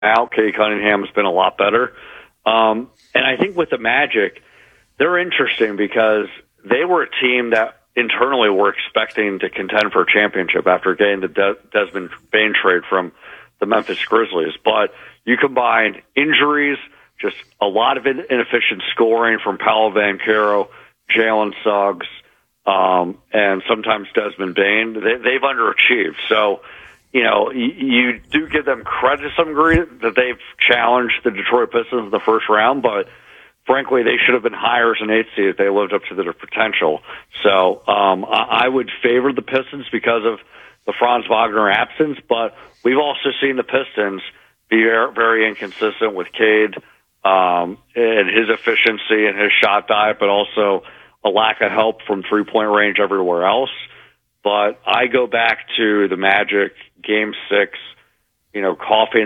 out. Cade Cunningham has been a lot better. And I think with the Magic, they're interesting because they were a team that internally were expecting to contend for a championship after getting the Desmond Bane trade from the Memphis Grizzlies. But you combine injuries, just a lot of inefficient scoring from Paolo Banchero, Jalen Suggs, and sometimes Desmond Bane. They've underachieved. So, you do give them credit to some degree that they've challenged the Detroit Pistons in the first round, but frankly, they should have been higher as an 8th seed if they lived up to their potential. So I would favor the Pistons because of the Franz Wagner absence, but we've also seen the Pistons be very inconsistent with Cade and his efficiency and his shot diet, but also a lack of help from three-point range everywhere else. But I go back to the Magic Game 6, coughing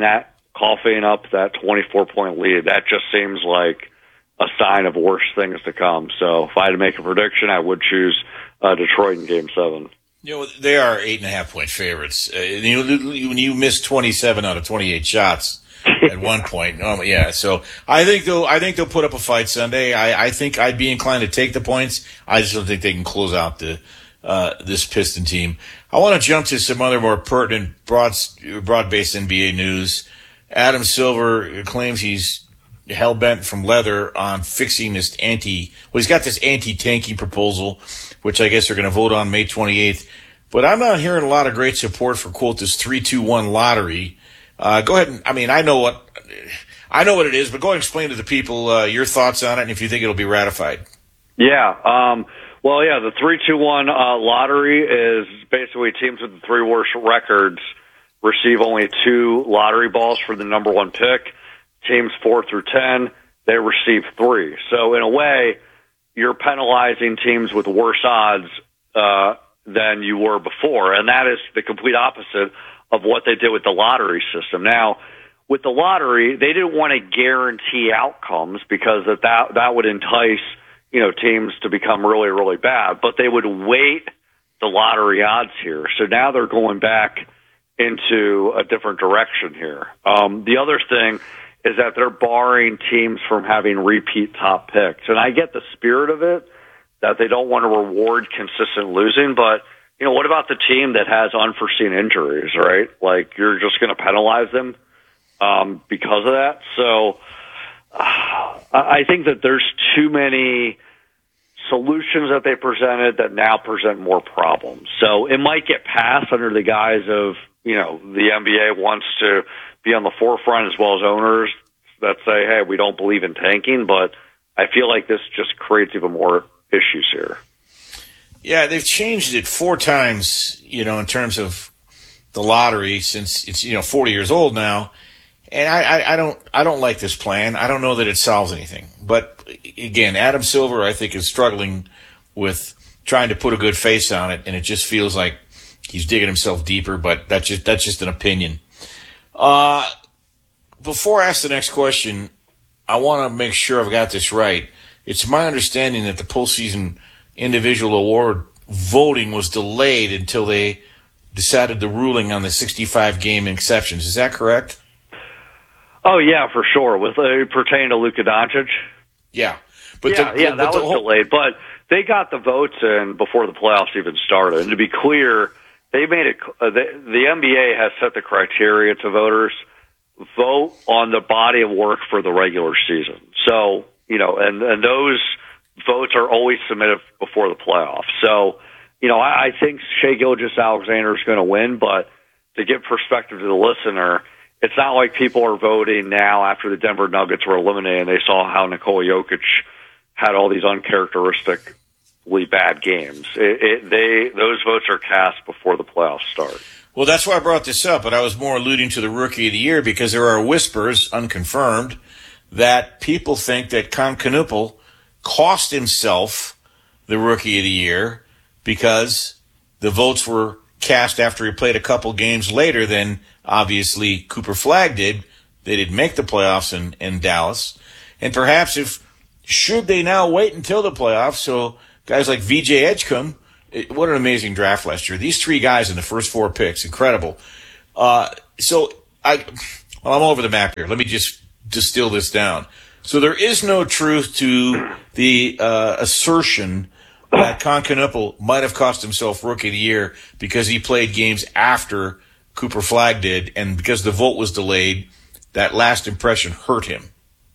up that 24-point lead. That just seems like a sign of worse things to come. So if I had to make a prediction, I would choose Detroit in Game 7. They are 8.5-point favorites. When you miss 27 out of 28 shots at one point, So I think they'll put up a fight Sunday. I think I'd be inclined to take the points. I just don't think they can close out this Piston team. I want to jump to some other more pertinent broad-based NBA news. Adam Silver claims he's hell-bent from leather on fixing this he's got this anti-tanking proposal, which I guess they're going to vote on May 28th. But I'm not hearing a lot of great support for, quote, this 3-2-1 lottery. Go ahead I know what it is, but go and explain to the people your thoughts on it and if you think it'll be ratified. Yeah. The 3-2-1 lottery is basically teams with the three worst records receive only 2 lottery balls for the number 1 pick. Teams 4 through 10, they receive 3. So in a way, you're penalizing teams with worse odds than you were before, and that is the complete opposite of what they did with the lottery system. Now, with the lottery, they didn't want to guarantee outcomes because that would entice teams to become really, really bad, but they would weight the lottery odds here. So now they're going back into a different direction here. The other thing is that they're barring teams from having repeat top picks. And I get the spirit of it, that they don't want to reward consistent losing, but, what about the team that has unforeseen injuries, right? Like, you're just going to penalize them because of that? So I think that there's too many solutions that they presented that now present more problems. So it might get passed under the guise of, the NBA wants to be on the forefront as well as owners that say, hey, we don't believe in tanking, but I feel like this just creates even more issues here. Yeah, they've changed it 4 times, in terms of the lottery since it's, 40 years old now. And I don't like this plan. I don't know that it solves anything. But again, Adam Silver, I think, is struggling with trying to put a good face on it, and it just feels like he's digging himself deeper, but that's just an opinion. Before I ask the next question, I want to make sure I've got this right. It's my understanding that the postseason individual award voting was delayed until they decided the ruling on the 65-game exceptions. Is that correct? Oh, yeah, for sure. With pertaining to Luka Doncic? Yeah. That was delayed. But they got the votes in before the playoffs even started. And to be clear, they made it. The NBA has set the criteria to voters vote on the body of work for the regular season. So, and those votes are always submitted before the playoffs. So, I think Shai Gilgeous-Alexander is going to win, but to give perspective to the listener, it's not like people are voting now after the Denver Nuggets were eliminated and they saw how Nikola Jokic had all these uncharacteristically bad games. Those votes are cast before the playoffs start. Well, that's why I brought this up, but I was more alluding to the Rookie of the Year because there are whispers, unconfirmed, that people think that Con Knuppel cost himself the Rookie of the Year because the votes were cast after he played a couple games later than obviously Cooper Flagg did. They didn't make the playoffs in Dallas. And perhaps should they now wait until the playoffs so guys like VJ Edgecombe, what an amazing draft last year. These 3 guys in the first 4 picks, incredible. So Well, I'm over the map here. Let me just distill this down. So there is no truth to the assertion that Con Knuppel might have cost himself Rookie of the Year because he played games after Cooper Flagg did, and because the vote was delayed, that last impression hurt him.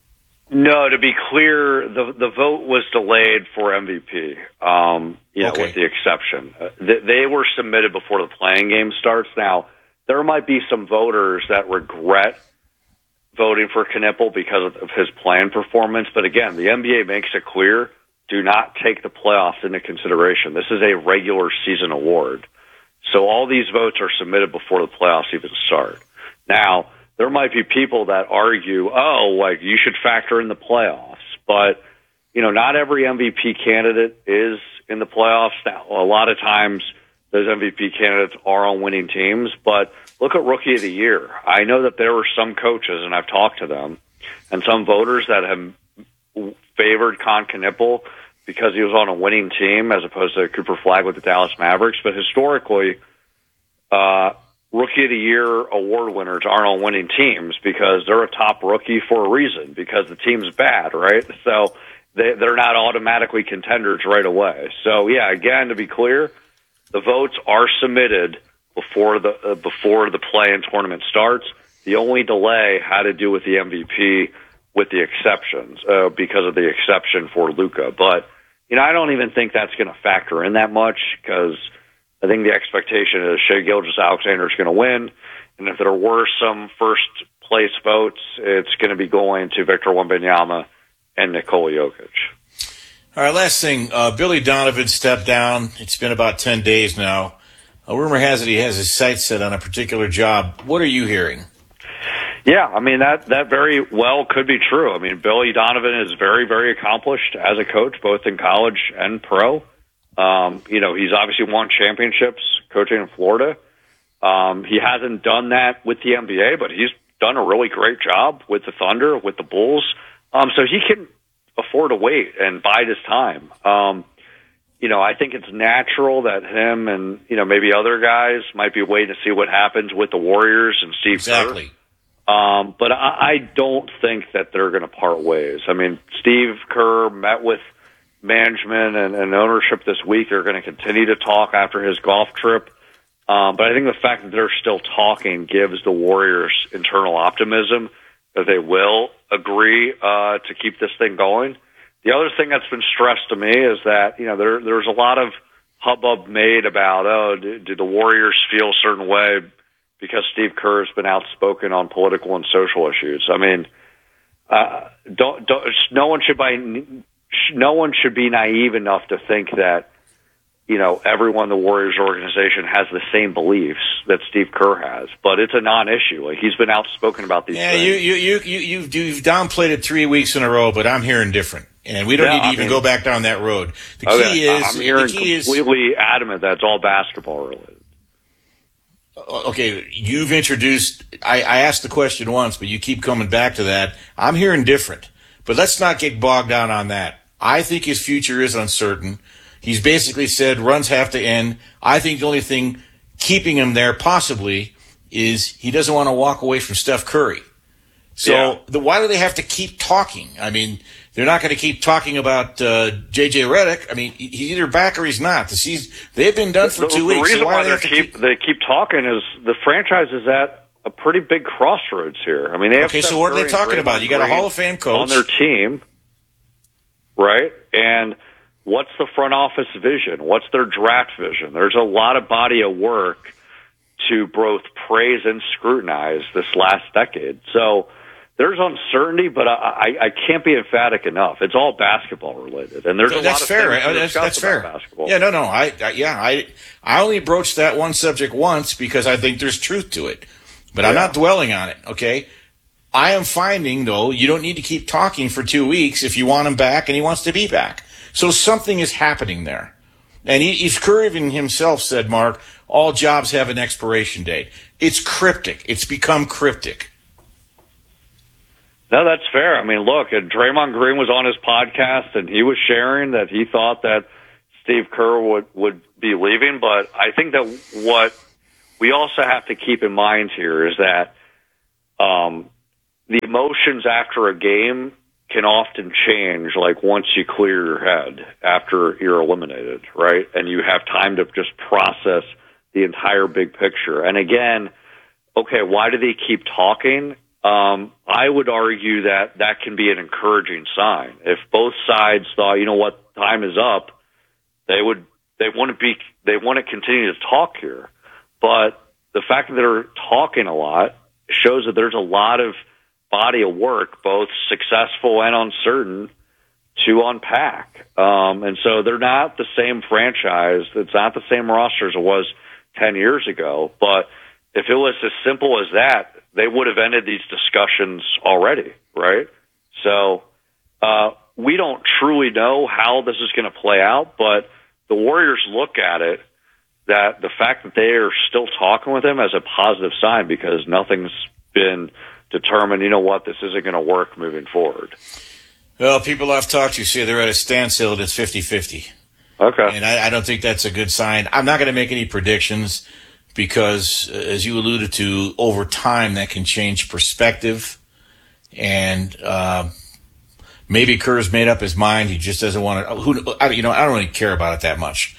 No, to be clear, the vote was delayed for MVP, Okay. with the exception. They were submitted before the playing game starts. Now, there might be some voters that regret voting for Knuppel because of his planned performance, but again, the NBA makes it clear, do not take the playoffs into consideration. This is a regular season award. So all these votes are submitted before the playoffs even start. Now, there might be people that argue, you should factor in the playoffs. But, not every MVP candidate is in the playoffs. Now, a lot of times those MVP candidates are on winning teams. But look at Rookie of the Year. I know that there were some coaches, and I've talked to them, and some voters that have favored Con Knuppel because he was on a winning team as opposed to Cooper Flagg with the Dallas Mavericks. But historically, Rookie of the Year award winners aren't on winning teams because they're a top rookie for a reason, because the team's bad, right? So they're not automatically contenders right away. So, yeah, again, to be clear, the votes are submitted before the play-in tournament starts. The only delay had to do with the MVP, with the exceptions, because of the exception for Luka. But, I don't even think that's going to factor in that much because I think the expectation is Shai Gilgeous-Alexander is going to win, and if there were some first-place votes, it's going to be going to Victor Wembanyama and Nikola Jokic. All right, last thing. Billy Donovan stepped down. It's been about 10 days now. A rumor has it he has his sights set on a particular job. What are you hearing? Yeah, that very well could be true. Billy Donovan is very, very accomplished as a coach, both in college and pro. He's obviously won championships coaching in Florida. He hasn't done that with the NBA, but he's done a really great job with the Thunder, with the Bulls. So he can afford to wait and bide his time. I think it's natural that him and, maybe other guys might be waiting to see what happens with the Warriors and Steve Kerr. But I don't think that they're going to part ways. Steve Kerr met with management and ownership this week. They're going to continue to talk after his golf trip. But I think the fact that they're still talking gives the Warriors internal optimism that they will agree to keep this thing going. The other thing that's been stressed to me is that, there's a lot of hubbub made about, do the Warriors feel a certain way because Steve Kerr has been outspoken on political and social issues. No one should be naive enough to think that, everyone in the Warriors organization has the same beliefs that Steve Kerr has, but it's a non-issue. He's been outspoken about these things. You've downplayed it 3 weeks in a row, but I'm hearing different. And we don't need to even go back down that road. The key is completely adamant that it's all basketball related. Okay, you've introduced, I asked the question once, but you keep coming back to that. I'm hearing different, but let's not get bogged down on that. I think his future is uncertain. He's basically said runs have to end. I think the only thing keeping him there possibly is he doesn't want to walk away from Steph Curry. So why do they have to keep talking? They're not going to keep talking about J.J. Redick. He's either back or he's not. They've been done for 2 weeks. The reason why they keep talking is the franchise is at a pretty big crossroads here. They have so what are they talking about? You got a Hall of Fame coach on their team, right? And what's the front office vision? What's their draft vision? There's a lot of body of work to both praise and scrutinize this last decade. So there's uncertainty, but I can't be emphatic enough. It's all basketball related, and there's a lot of fair. things to discuss That's fair. about basketball. Yeah, no. I only broached that one subject once because I think there's truth to it, but I'm not dwelling on it. Okay, I am finding though you don't need to keep talking for 2 weeks if you want him back and he wants to be back. So something is happening there, and Kerr even himself said, "Mark, all jobs have an expiration date." It's cryptic. It's become cryptic. No, that's fair. Look, Draymond Green was on his podcast, and he was sharing that he thought that Steve Kerr would be leaving. But I think that what we also have to keep in mind here is that the emotions after a game can often change, like once you clear your head after you're eliminated, right? And you have time to just process the entire big picture. And again, okay, why do they keep talking? I would argue that that can be an encouraging sign. If both sides thought, you know what, time is up, they want to continue to talk here. But the fact that they're talking a lot shows that there's a lot of body of work, both successful and uncertain, to unpack. And so they're not the same franchise. It's not the same roster as it was 10 years ago. But if it was as simple as that, they would have ended these discussions already, right? So we don't truly know how this is going to play out, but the Warriors look at it, that the fact that they are still talking with him as a positive sign, because nothing's been determined, you know what, this isn't going to work moving forward. Well, people I've talked to say they're at a standstill and it's 50-50. Okay. And I don't think that's a good sign. I'm not going to make any predictions because, as you alluded to, over time that can change perspective. And maybe Kerr's made up his mind. He just doesn't want to. I don't really care about it that much.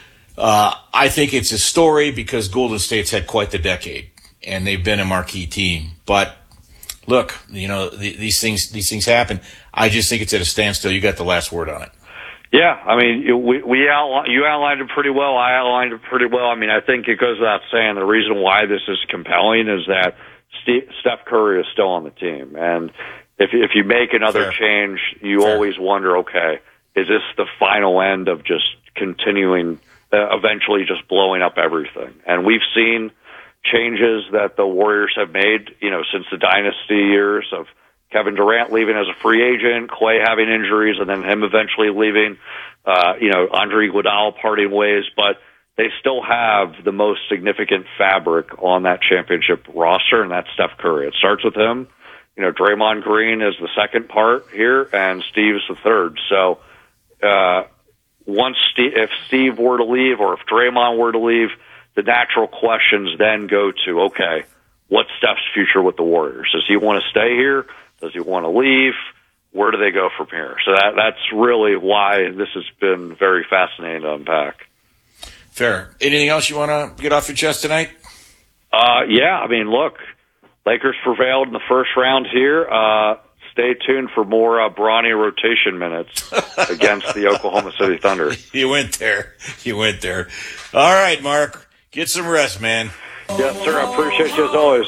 I think it's a story because Golden State's had quite the decade, and they've been a marquee team. But look, these things happen. I just think it's at a standstill. You got the last word on it. Yeah, I mean, you outlined it pretty well. I outlined it pretty well. I mean, I think it goes without saying the reason why this is compelling is that Steph Curry is still on the team, and if you make another change, you always wonder, okay, is this the final end of just continuing, eventually just blowing up everything? And we've seen changes that the Warriors have made, since the dynasty years of Kevin Durant leaving as a free agent, Clay having injuries, and then him eventually leaving, Andre Iguodala parting ways, but they still have the most significant fabric on that championship roster, and that's Steph Curry. It starts with him. Draymond Green is the second part here, and Steve's the third. So, if Steve were to leave, or if Draymond were to leave, the natural questions then go to, okay, what's Steph's future with the Warriors? Does he want to stay here? Does he want to leave? Where do they go from here? So that's really why this has been very fascinating to unpack. Fair. Anything else you want to get off your chest tonight? Yeah, I mean, look, Lakers prevailed in the first round here. Stay tuned for more Bronny rotation minutes against the Oklahoma City Thunder. You went there. All right, Mark. Get some rest, man. Yes, sir. I appreciate you as always.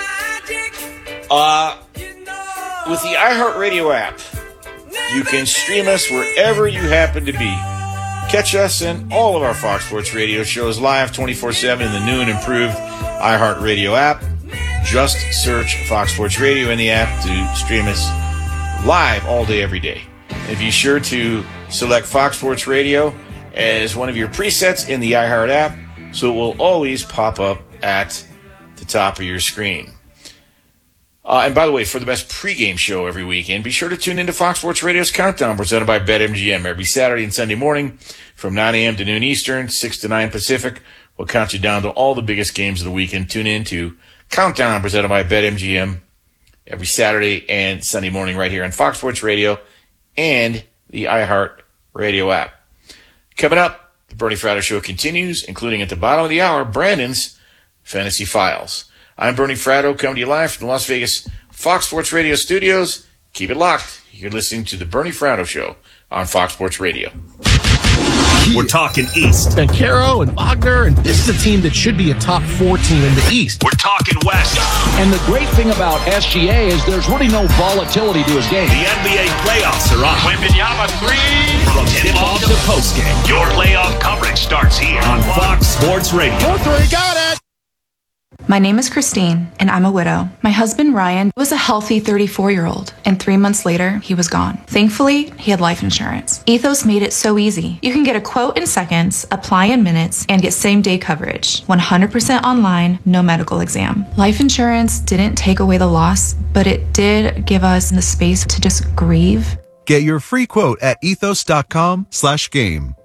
With the iHeartRadio app, you can stream us wherever you happen to be. Catch us and all of our Fox Sports Radio shows live 24/7 in the new and improved iHeartRadio app. Just search Fox Sports Radio in the app to stream us live all day, every day. And be sure to select Fox Sports Radio as one of your presets in the iHeart app, so it will always pop up at the top of your screen. And by the way, for the best pregame show every weekend, be sure to tune into Fox Sports Radio's Countdown, presented by BetMGM, every Saturday and Sunday morning from 9 a.m. to noon Eastern, 6 to 9 Pacific. We'll count you down to all the biggest games of the weekend. Tune in to Countdown, presented by BetMGM, every Saturday and Sunday morning right here on Fox Sports Radio and the iHeart Radio app. Coming up, the Bernie Fratto Show continues, including at the bottom of the hour, Brandon's Fantasy Files. I'm Bernie Fratto, coming to you live from the Las Vegas Fox Sports Radio studios. Keep it locked. You're listening to the Bernie Fratto Show on Fox Sports Radio. We're talking East. Caro and Wagner, and this is a team that should be a top 4 team in the East. We're talking West. And the great thing about SGA is there's really no volatility to his game. The NBA playoffs are on. Wembanyama 3. From tip-off to postgame, your playoff coverage starts here on Fox Sports Radio. 4-3, got it! My name is Christine, and I'm a widow. My husband, Ryan, was a healthy 34-year-old, and 3 months later, he was gone. Thankfully, he had life insurance. Ethos made it so easy. You can get a quote in seconds, apply in minutes, and get same-day coverage. 100% online, no medical exam. Life insurance didn't take away the loss, but it did give us the space to just grieve. Get your free quote at ethos.com/game.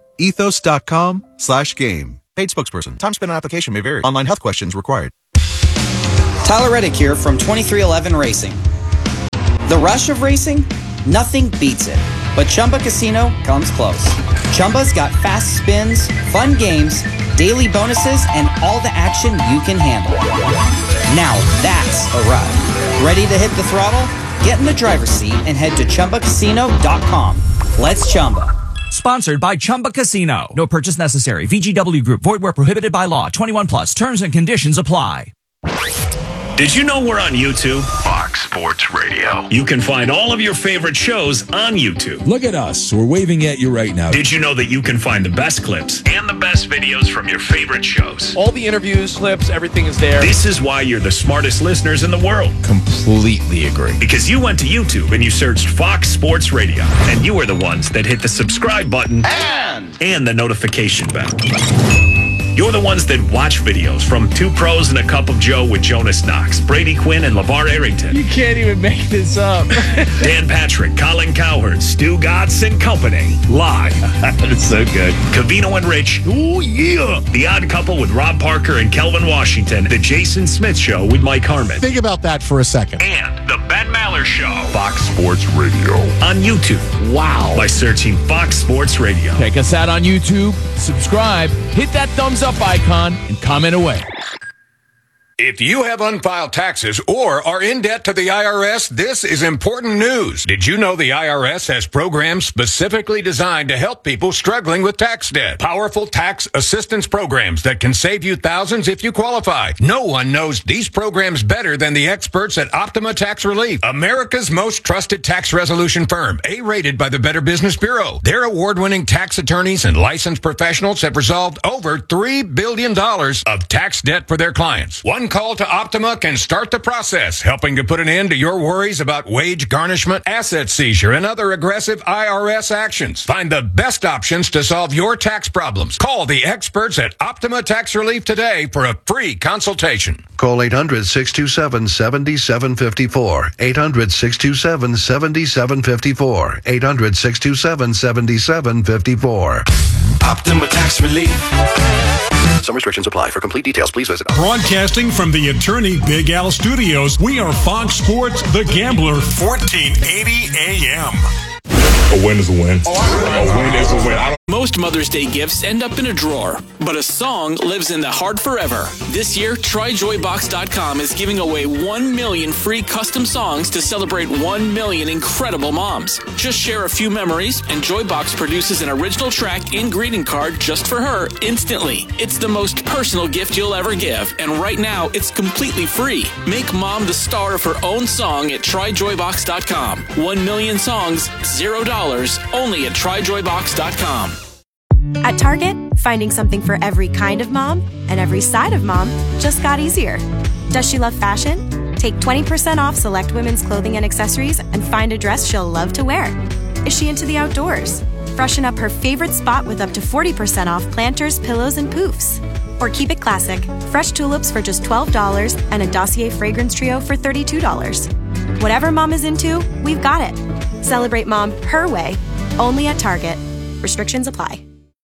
Ethos.com/game. Paid spokesperson. Time spent on application may vary. Online health questions required. Tyler Reddick here from 2311 Racing. The rush of racing? Nothing beats it. But Chumba Casino comes close. Chumba's got fast spins, fun games, daily bonuses, and all the action you can handle. Now that's a ride. Ready to hit the throttle? Get in the driver's seat and head to ChumbaCasino.com. Let's Chumba. Sponsored by Chumba Casino. No purchase necessary. VGW Group. Void where prohibited by law. 21 plus. Terms and conditions apply. Did you know we're on YouTube? Fox Sports Radio. You can find all of your favorite shows on YouTube. Look at us. We're waving at you right now. Did you know that you can find the best clips and the best videos from your favorite shows? All the interviews, clips, everything is there. This is why you're the smartest listeners in the world. Completely agree. Because you went to YouTube and you searched Fox Sports Radio. And you are the ones that hit the subscribe button and the notification bell. You're the ones that watch videos from Two Pros and a Cup of Joe with Jonas Knox, Brady Quinn, and LeVar Arrington. You can't even make this up. Dan Patrick, Colin Cowherd, Stu Gatz and Company. Live. That's so good. Covino and Rich. Oh, yeah. The Odd Couple with Rob Parker and Kelvin Washington. The Jason Smith Show with Mike Harmon. Think about that for a second. And the Ben Maller Show. Fox Sports Radio. On YouTube. Wow. By searching Fox Sports Radio. Check us out on YouTube. Subscribe. Hit that thumbs up icon and comment away. If you have unfiled taxes or are in debt to the IRS, this is important news. Did you know the IRS has programs specifically designed to help people struggling with tax debt? Powerful tax assistance programs that can save you thousands if you qualify. No one knows these programs better than the experts at Optima Tax Relief, America's most trusted tax resolution firm, A-rated by the Better Business Bureau. Their award-winning tax attorneys and licensed professionals have resolved over $3 billion of tax debt for their clients. One call to Optima can start the process, helping to put an end to your worries about wage garnishment, asset seizure, and other aggressive IRS actions. Find the best options to solve your tax problems. Call the experts at Optima Tax Relief today for a free consultation. Call 800-627-7754. 800-627-7754. 800-627-7754. Optima Tax Relief. Some restrictions apply. For complete details, please visit. Broadcasting from the Attorney Big Al Studios, we are Fox Sports The Gambler, 1480 AM. A win is a win. A win is a win. Most Mother's Day gifts end up in a drawer, but a song lives in the heart forever. This year, TryJoyBox.com is giving away 1 million free custom songs to celebrate 1 million incredible moms. Just share a few memories, and Joybox produces an original track and greeting card just for her instantly. It's the most personal gift you'll ever give, and right now, it's completely free. Make mom the star of her own song at TryJoyBox.com. 1 million songs, $0, only at TryJoyBox.com. At Target, finding something for every kind of mom and every side of mom just got easier. Does she love fashion? Take 20% off select women's clothing and accessories and find a dress she'll love to wear. Is she into the outdoors? Freshen up her favorite spot with up to 40% off planters, pillows, and poofs. Or keep it classic, fresh tulips for just $12 and a Dossier fragrance trio for $32. Whatever mom is into, we've got it. Celebrate mom her way, only at Target. Restrictions apply.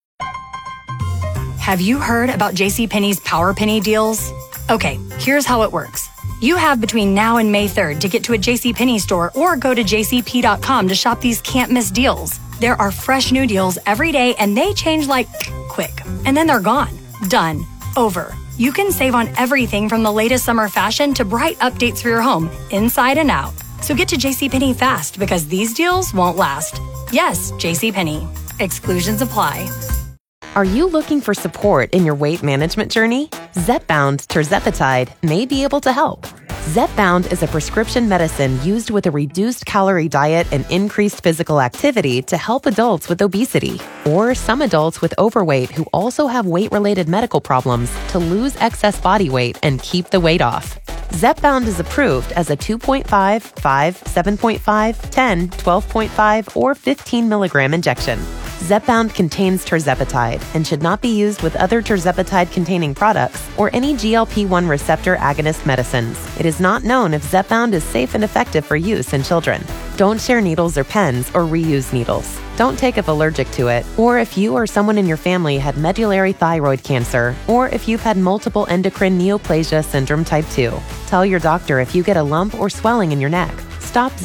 Have you heard about JCPenney's Power Penny deals? Okay, here's how it works. You have between now and May 3rd to get to a JCPenney store or go to jcp.com to shop these can't-miss deals. There are fresh new deals every day, and they change like quick. And then they're gone. Done. Over. You can save on everything from the latest summer fashion to bright updates for your home, inside and out. So get to JCPenney fast, because these deals won't last. Yes, JCPenney. Exclusions apply. Are you looking for support in your weight management journey? Zepbound tirzepatide may be able to help. Zepbound is a prescription medicine used with a reduced calorie diet and increased physical activity to help adults with obesity or some adults with overweight who also have weight-related medical problems to lose excess body weight and keep the weight off. Zepbound is approved as a 2.5, 5, 7.5, 10, 12.5, or 15 milligram injection. Zepbound contains tirzepatide and should not be used with other tirzepatide-containing products or any GLP-1 receptor agonist medicines. It is not known if Zepbound is safe and effective for use in children. Don't share needles or pens or reuse needles. Don't take if allergic to it, or if you or someone in your family had medullary thyroid cancer, or if you've had multiple endocrine neoplasia syndrome type 2. Tell your doctor if you get a lump or swelling in your neck. Stop